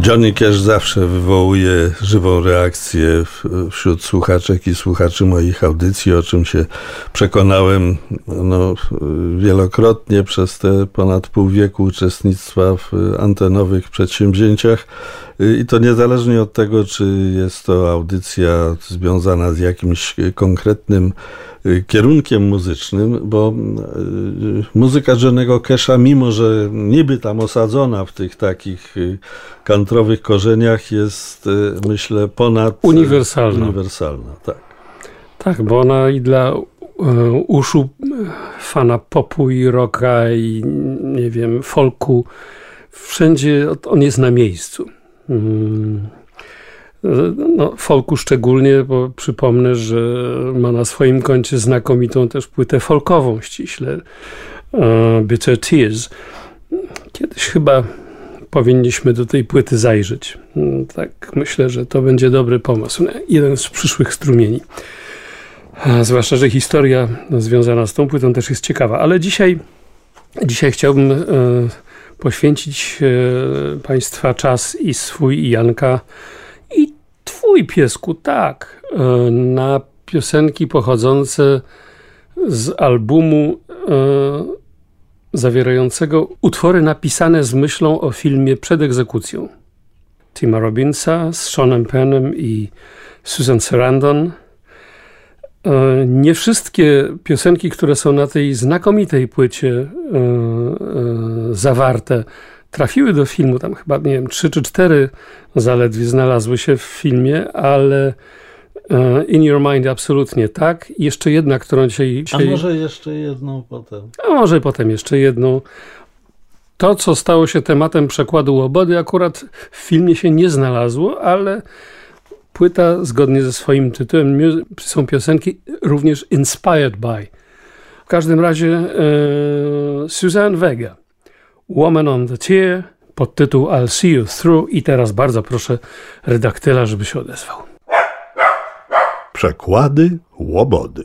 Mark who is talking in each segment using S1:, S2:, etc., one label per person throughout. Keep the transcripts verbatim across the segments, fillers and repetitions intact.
S1: Johnny Cash zawsze wywołuje żywą reakcję wśród słuchaczek i słuchaczy moich audycji, o czym się przekonałem no, wielokrotnie przez te ponad pół wieku uczestnictwa w antenowych przedsięwzięciach. I to niezależnie od tego, czy jest to audycja związana z jakimś konkretnym kierunkiem muzycznym, bo muzyka Johnny'ego Casha, mimo że niby tam osadzona w tych takich kantrowych korzeniach, jest, myślę, ponad
S2: uniwersalna.
S1: uniwersalna, tak.
S2: Tak, bo ona i dla uszu fana popu i rocka i nie wiem, folku, wszędzie on jest na miejscu. No, folku szczególnie, bo przypomnę, że ma na swoim koncie znakomitą też płytę folkową ściśle, Bitter Tears. Kiedyś chyba powinniśmy do tej płyty zajrzeć. Tak, myślę, że to będzie dobry pomysł. Jeden z przyszłych strumieni. A zwłaszcza, że historia związana z tą płytą też jest ciekawa. Ale dzisiaj, dzisiaj chciałbym e, poświęcić e, Państwa czas i swój, i Janka, i twój, piesku, tak, e, na piosenki pochodzące z albumu e, zawierającego utwory napisane z myślą o filmie Przed egzekucją. Tima Robbinsa z Seanem Pennem i Susan Sarandon. Nie wszystkie piosenki, które są na tej znakomitej płycie e, e, zawarte, trafiły do filmu. Tam chyba, nie wiem, trzy czy cztery zaledwie znalazły się w filmie, ale e, In Your Mind absolutnie tak. I jeszcze jedna, którą dzisiaj... dzisiaj...
S1: A może jeszcze jedną potem?
S2: A może potem jeszcze jedną. To, co stało się tematem przekładu Łobody, akurat w filmie się nie znalazło, ale płyta, zgodnie ze swoim tytułem, są piosenki również inspired by. W każdym razie e, Suzanne Vega, Woman on the Tear, podtytuł I'll See You Through. I teraz bardzo proszę redaktyla, żeby się odezwał.
S3: Przekłady Łobody.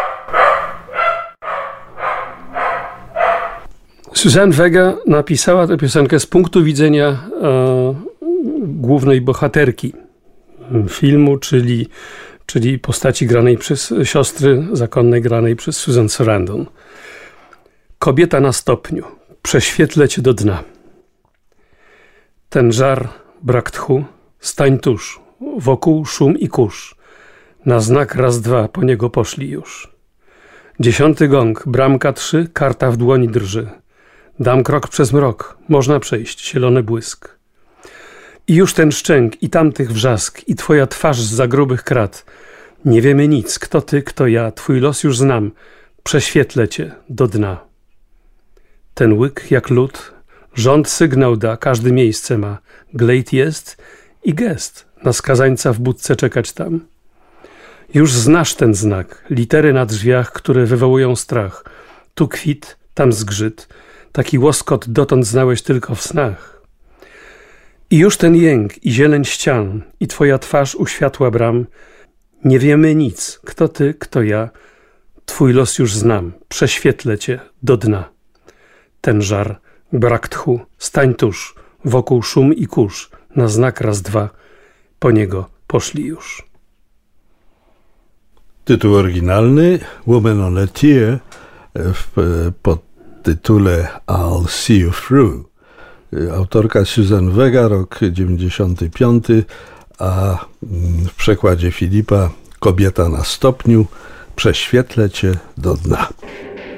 S2: Suzanne Vega napisała tę piosenkę z punktu widzenia e, głównej bohaterki filmu, czyli, czyli postaci granej przez siostry zakonnej, granej przez Susan Sarandon. Kobieta na stopniu, prześwietlę cię do dna. Ten żar, brak tchu, stań tuż, wokół szum i kurz. Na znak raz, dwa, po niego poszli już. Dziesiąty gong, bramka trzy, karta w dłoni drży. Dam krok przez mrok, można przejść, zielony błysk. I już ten szczęk, i tamtych wrzask, i twoja twarz zza grubych krat. Nie wiemy nic, kto ty, kto ja, twój los już znam, prześwietlę cię do dna. Ten łyk jak lód, rząd sygnał da, każdy miejsce ma. Glejt jest i gest, na skazańca w budce czekać tam. Już znasz ten znak, litery na drzwiach, które wywołują strach. Tu kwit, tam zgrzyt, taki łoskot dotąd znałeś tylko w snach. I już ten jęk i zieleń ścian, i twoja twarz u światła bram. Nie wiemy nic, kto ty, kto ja, twój los już znam, prześwietlę cię do dna. Ten żar, brak tchu, stań tuż, wokół szum i kurz, na znak raz, dwa, po niego poszli już.
S1: Tytuł oryginalny Woman on a Tear w podtytule I'll See You Through. Autorka Suzanne Vega, rok dziewięćdziesiąty piąty, a w przekładzie Filipa Kobieta na stopniu, prześwietlę cię do dna.